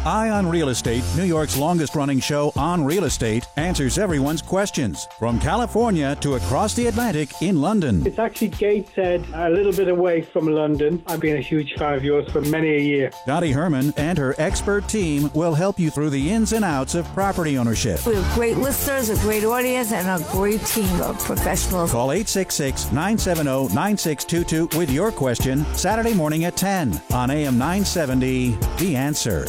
Eye on Real Estate, New York's longest-running show on real estate, answers everyone's questions. From California to across the Atlantic in London. It's actually Gateshead, a little bit away from London. I've been a huge fan of yours for many a year. Dottie Herman and her expert team will help you through the ins and outs of property ownership. We have great listeners, a great audience, and a great team of professionals. Call 866-970-9622 with your question Saturday morning at 10 on AM 970, The Answer.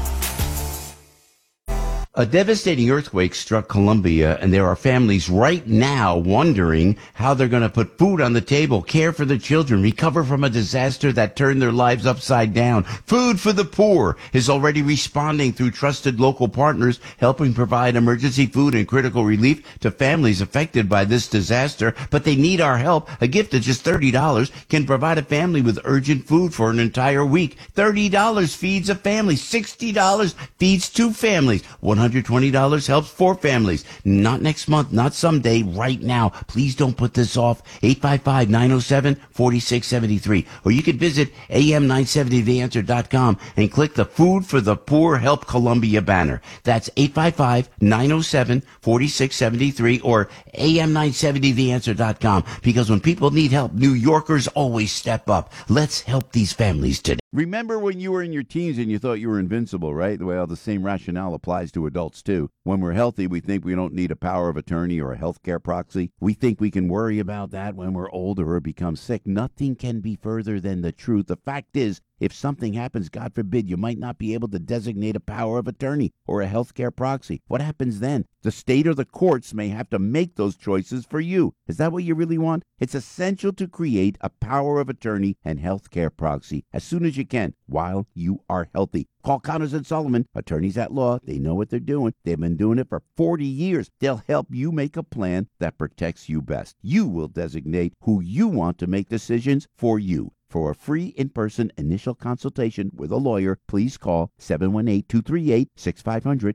A devastating earthquake struck Colombia, and there are families right now wondering how they're going to put food on the table, care for their children, recover from a disaster that turned their lives upside down. Food for the Poor is already responding through trusted local partners, helping provide emergency food and critical relief to families affected by this disaster. But they need our help. A gift of just $30 can provide a family with urgent food for an entire week. $30 feeds a family. $60 feeds two families. $120 helps four families. Not next month, not someday, right now. Please don't put this off. 855-907-4673. Or you can visit am970theanswer.com and click the Food for the Poor Help Columbia banner. That's 855-907-4673 or am970theanswer.com. Because when people need help, New Yorkers always step up. Let's help these families today. Remember when you were in your teens and you thought you were invincible, right? Well, the same rationale applies to adults, too. When we're healthy, we think we don't need a power of attorney or a healthcare proxy. We think we can worry about that when we're older or become sick. Nothing can be further than the truth. The fact is, if something happens, God forbid, you might not be able to designate a power of attorney or a healthcare proxy. What happens then? The state or the courts may have to make those choices for you. Is that what you really want? It's essential to create a power of attorney and healthcare proxy as soon as you can while you are healthy. Call Connors & Sullivan, attorneys at law. They know what they're doing. They've been doing it for 40 years. They'll help you make a plan that protects you best. You will designate who you want to make decisions for you. For a free in-person initial consultation with a lawyer, please call 718-238-6500,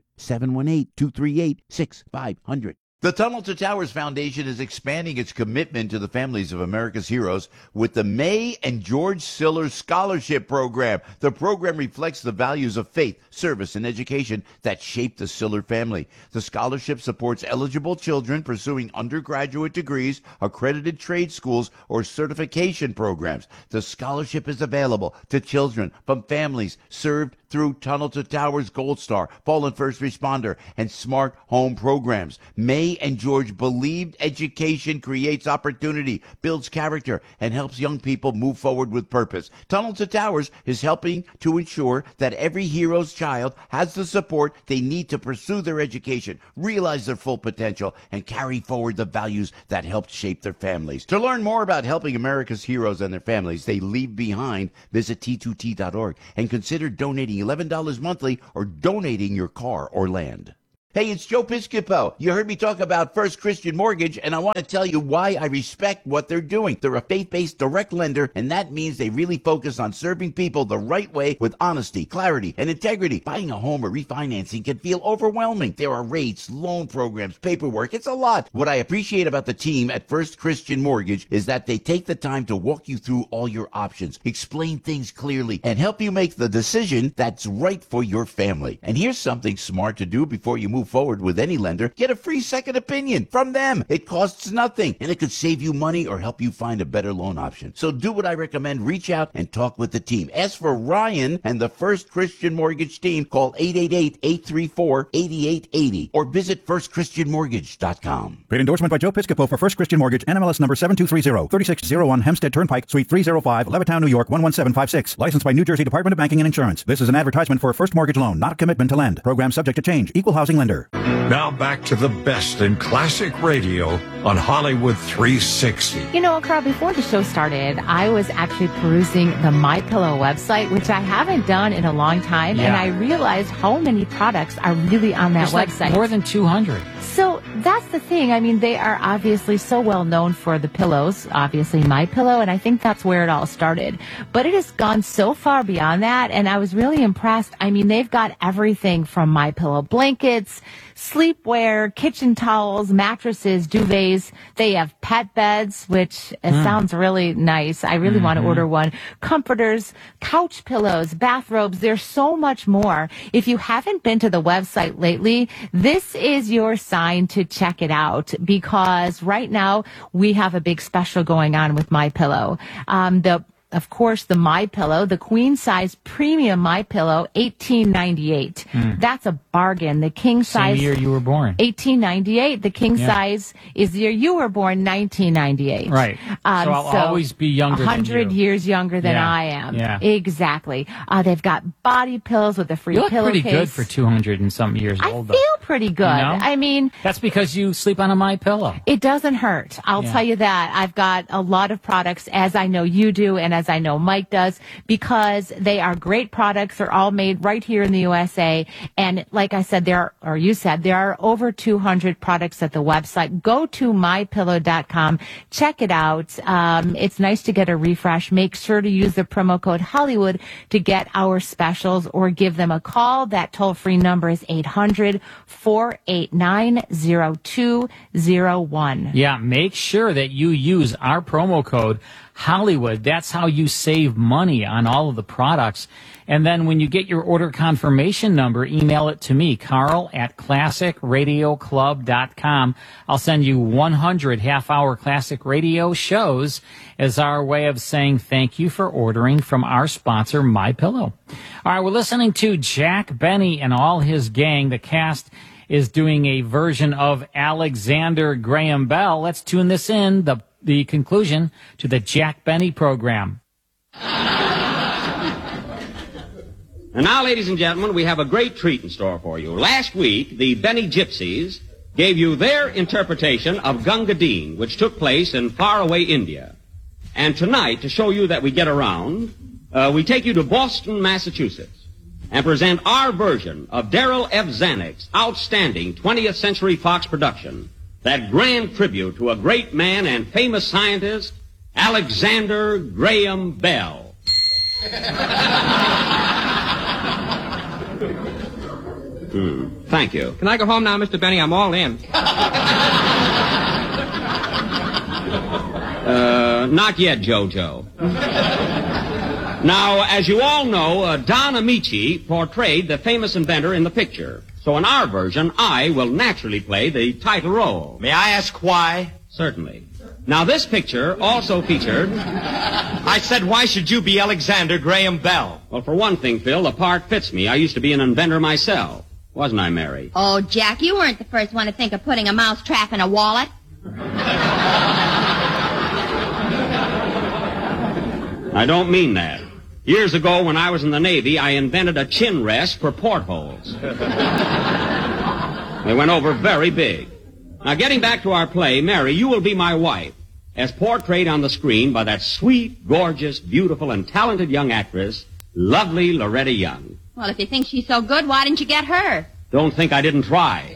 718-238-6500. The Tunnel to Towers Foundation is expanding its commitment to the families of America's heroes with the May and George Siller Scholarship Program. The program reflects the values of faith, service, and education that shaped the Siller family. The scholarship supports eligible children pursuing undergraduate degrees, accredited trade schools, or certification programs. The scholarship is available to children from families served through Tunnel to Towers Gold Star, Fallen First Responder, and Smart Home programs. May and George believed education creates opportunity, builds character, and helps young people move forward with purpose. Tunnel to Towers is helping to ensure that every hero's child has the support they need to pursue their education, realize their full potential, and carry forward the values that helped shape their families. To learn more about helping America's heroes and their families they leave behind, visit T2T.org and consider donating $11 monthly or donating your car or land. Hey, it's Joe Piscopo. You heard me talk about First Christian Mortgage, and I want to tell you why I respect what they're doing. They're a faith-based direct lender, and that means they really focus on serving people the right way with honesty, clarity, and integrity. Buying a home or refinancing can feel overwhelming. There are rates, loan programs, paperwork. It's a lot. What I appreciate about the team at First Christian Mortgage is that they take the time to walk you through all your options, explain things clearly, and help you make the decision that's right for your family. And here's something smart to do before you move forward with any lender. Get a free second opinion from them. It costs nothing, and it could save you money or help you find a better loan option. So do what I recommend. Reach out and talk with the team. Ask for Ryan and the First Christian Mortgage team. Call 888-834-8880 or visit firstchristianmortgage.com. Paid endorsement by Joe Piscopo for First Christian Mortgage, NMLS number 7230, 3601 Hempstead Turnpike, Suite 305, Levittown, New York, 11756. Licensed by New Jersey Department of Banking and Insurance. This is an advertisement for a first mortgage loan, not a commitment to lend. Program subject to change. Equal housing lender. Now back to the best in classic radio on Hollywood 360. You know, Carl, before the show started, I was actually perusing the MyPillow website, which I haven't done in a long time, and I realized how many products are really on that There's website. Like more than 200. So that's the thing. I mean, they are obviously so well known for the pillows, obviously MyPillow, and I think that's where it all started. But it has gone so far beyond that, and I was really impressed. I mean, they've got everything from MyPillow blankets, sleepwear, kitchen towels, mattresses, duvets. They have pet beds, which sounds really nice. I really want to order one. Comforters, couch pillows, bathrobes. There's so much more. If you haven't been to the website lately, this is your sign to check it out, because right now we have a big special going on with MyPillow. Of course, the MyPillow, the queen size premium MyPillow, $18.98. That's a bargain. The king size, same year you were born, $18.98. The king size is the year you were born, $19.98. Right. So I'll always be younger 100 than you. years younger than I am. Yeah. Exactly. They've got body pillows with a free pillowcase. You look pretty good for 200 and something years old. I feel pretty good. You know? I mean, that's because you sleep on a MyPillow. It doesn't hurt. I'll tell you that. I've got a lot of products, as I know you do, and as I know Mike does, because they are great products. They're all made right here in the USA. And like I said, there are over 200 products at the website. Go to mypillow.com. Check it out. It's nice to get a refresh. Make sure to use the promo code Hollywood to get our specials, or give them a call. That toll-free number is 800-489-0201. Yeah, make sure that you use our promo code Hollywood. That's how you save money on all of the products. And then when you get your order confirmation number, email it to me, Carl at classicradioclub.com. I'll send you 100 half-hour classic radio shows as our way of saying thank you for ordering from our sponsor, MyPillow. All right, we're listening to Jack Benny and all his gang. The cast is doing a version of Alexander Graham Bell. Let's tune this in, the conclusion to the Jack Benny program. And now, ladies and gentlemen, we have a great treat in store for you. Last week, the Benny Gypsies gave you their interpretation of Gunga Din, which took place in faraway India. And tonight, to show you that we get around, we take you to Boston, Massachusetts, and present our version of Darryl F. Zanuck's outstanding 20th Century Fox production, that grand tribute to a great man and famous scientist, Alexander Graham Bell. Thank you. Can I go home now, Mr. Benny? I'm all in. Not yet, Jojo. Now, as you all know, Don Amici portrayed the famous inventor in the picture. So in our version, I will naturally play the title role. May I ask why? Certainly. Now, this picture also featured... I said, why should you be Alexander Graham Bell? Well, for one thing, Phil, the part fits me. I used to be an inventor myself. Wasn't I, Mary? Oh, Jack, you weren't the first one to think of putting a mousetrap in a wallet. I don't mean that. Years ago, when I was in the Navy, I invented a chin rest for portholes. They went over very big. Now, getting back to our play, Mary, you will be my wife, as portrayed on the screen by that sweet, gorgeous, beautiful, and talented young actress, lovely Loretta Young. Well, if you think she's so good, why didn't you get her? Don't think I didn't try.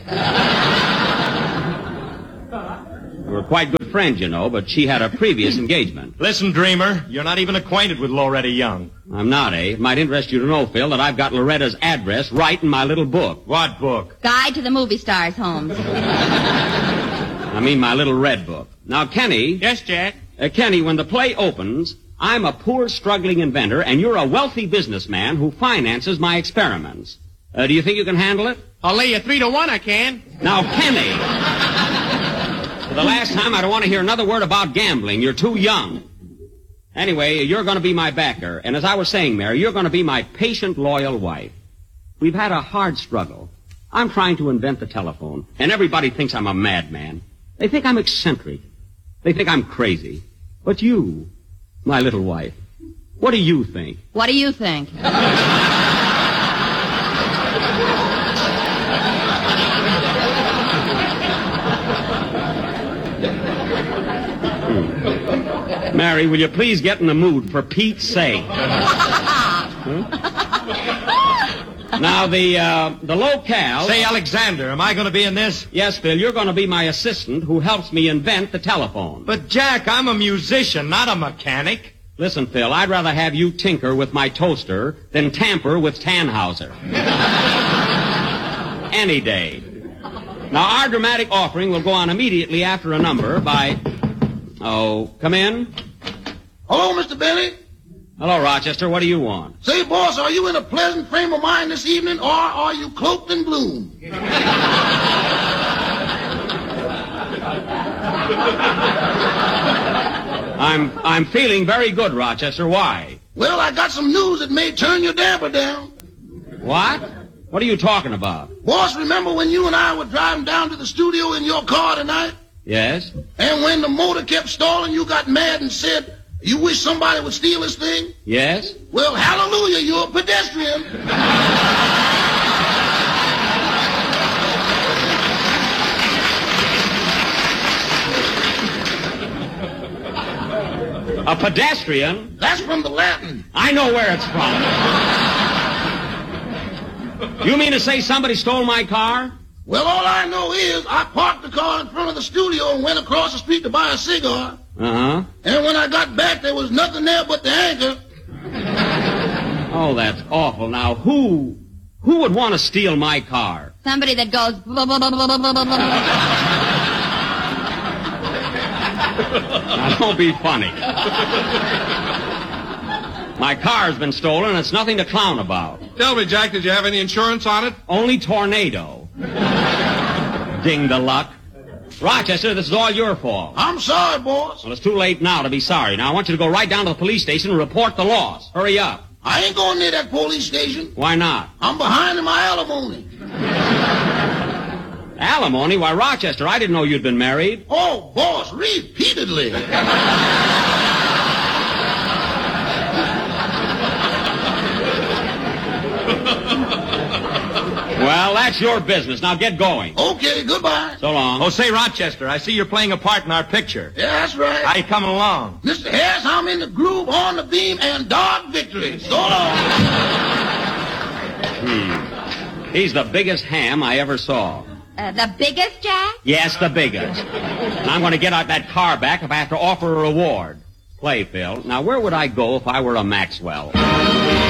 We were quite good friends, you know, but she had a previous engagement. Listen, Dreamer, you're not even acquainted with Loretta Young. I'm not, eh? It might interest you to know, Phil, that I've got Loretta's address right in my little book. What book? Guide to the Movie Stars' Homes. I mean my little red book. Now, Kenny... Yes, Jack? Kenny, when the play opens, I'm a poor, struggling inventor, and you're a wealthy businessman who finances my experiments. Do you think you can handle it? I'll lay you 3-1, I can. Now, Kenny... For the last time, I don't want to hear another word about gambling. You're too young. Anyway, you're going to be my backer. And as I was saying, Mary, you're going to be my patient, loyal wife. We've had a hard struggle. I'm trying to invent the telephone, and everybody thinks I'm a madman. They think I'm eccentric. They think I'm crazy. But you, my little wife, what do you think? What do you think? Mary, will you please get in the mood for Pete's sake? Now, the locale... Say, Alexander, am I going to be in this? Yes, Phil, you're going to be my assistant who helps me invent the telephone. But, Jack, I'm a musician, not a mechanic. Listen, Phil, I'd rather have you tinker with my toaster than tamper with Tannhauser. Any day. Now, our dramatic offering will go on immediately after a number by... Oh, come in. Hello, Mr. Benny. Hello, Rochester. What do you want? Say, boss, are you in a pleasant frame of mind this evening, or are you cloaked in gloom? I'm feeling very good, Rochester. Why? Well, I got some news that may turn your damper down. What? What are you talking about? Boss, remember when you and I were driving down to the studio in your car tonight? Yes? And when the motor kept stalling, you got mad and said, you wish somebody would steal this thing? Yes? Well, hallelujah, you're a pedestrian. A pedestrian? That's from the Latin. I know where it's from. You mean to say somebody stole my car? Well, all I know is I parked the car in front of the studio and went across the street to buy a cigar. Uh-huh. And when I got back, there was nothing there but the anchor. Oh, that's awful. Now, who would want to steal my car? Somebody that goes... blah, blah, blah, blah, blah, blah, blah. Now, don't be funny. My car's been stolen, and it's nothing to clown about. Tell me, Jack, did you have any insurance on it? Only tornado. Ding the luck. Rochester, this is all your fault. I'm sorry, boss. Well, it's too late now to be sorry. Now, I want you to go right down to the police station and report the loss. Hurry up. I ain't going near that police station. Why not? I'm behind in my alimony. Alimony? Why, Rochester, I didn't know you'd been married. Oh, boss, repeatedly. Well, that's your business. Now get going. Okay, goodbye. So long. Oh, say, Rochester, I see you're playing a part in our picture. Yeah, that's right. How you coming along? Mr. Harris, I'm in the groove, on the beam, and dog victory. So long. He's the biggest ham I ever saw. The biggest, Jack? Yes, the biggest. And I'm going to get out that car back if I have to offer a reward. Play, Phil. Now, where would I go if I were a Maxwell?